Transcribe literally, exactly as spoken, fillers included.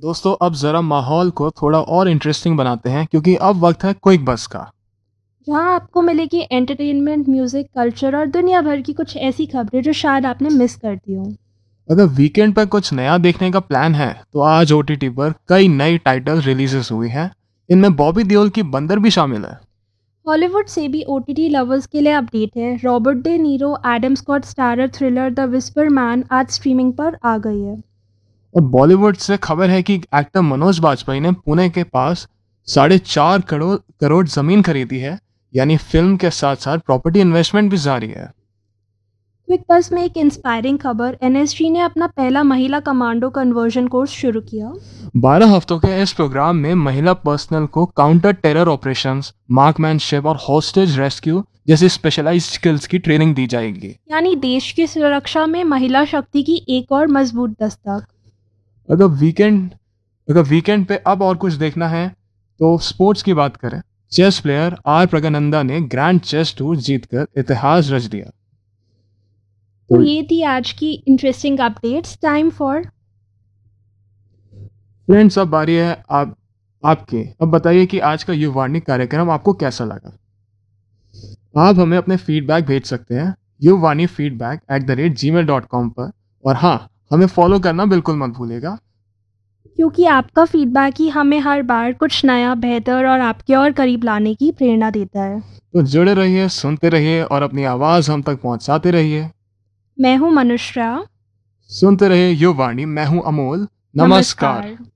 दोस्तों अब ज़रा माहौल को थोड़ा और इंटरेस्टिंग बनाते हैं क्योंकि अब वक्त है क्विक बस का। जहां आपको मिलेगी एंटरटेनमेंट, म्यूजिक, कल्चर और दुनिया भर की कुछ ऐसी खबरें जो शायद आपने मिस कर दी हो। अगर वीकेंड पर कुछ नया देखने का प्लान है तो आज ओटीटी पर कई नई टाइटल रिलीजेस हुई हैं। इनमें बॉबी देओल की बंदर भी शामिल है। हॉलीवुड से भी ओटीटी लवर्स के लिए अपडेट है। Robert day Nero Adam Scott starrer thriller the whisper man आज स्ट्रीमिंग पर आ गई है। और बॉलीवुड से खबर है कि एक्टर मनोज बाजपेयी ने पुणे के पास साढ़े चार करोड़ करोड़ जमीन खरीदी है। यानी फिल्म के साथ साथ प्रॉपर्टी इन्वेस्टमेंट भी जारी है। क्विक बस में एक इंस्पायरिंग खबर, एनएसजी ने अपना पहला महिला कमांडो कन्वर्जन कोर्स शुरू किया। बारह हफ्तों के इस प्रोग्राम में महिला पर्सनल को काउंटर टेरर ऑपरेशंस, मार्कमैनशिप और हॉस्टेज रेस्क्यू जैसी स्पेशलाइज्ड स्किल्स की ट्रेनिंग दी जाएगी। यानी देश की सुरक्षा में महिला शक्ति की एक और मजबूत दस्तक। अगर वीकेंड अगर वीकेंड पे अब और कुछ देखना है तो स्पोर्ट्स की बात करें। चेस प्लेयर आर प्रगनंदा ने ग्रैंड चेस टूर जीतकर इतिहास रच दिया। तो तो ये थी आज की interesting updates. Time for friends, अब बारी है आप आपकी। अब बताइए कि आज का युवाणी कार्यक्रम आपको कैसा लगा। आप हमें अपने फीडबैक भेज सकते हैं युवाणी feedback at the rate ji mail dot com पर। और हाँ, हमें फॉलो करना बिल्कुल मत भूलिएगा। क्योंकि आपका फीडबैक ही हमें हर बार कुछ नया, बेहतर और आपके और करीब लाने की प्रेरणा देता है। तो जुड़े रहिए, सुनते रहिए और अपनी आवाज़ हम तक पहुंचाते रहिए। मैं हूँ मनुष्या। सुनते रहिए युवाणी। मैं हूं अमोल। नमस्कार।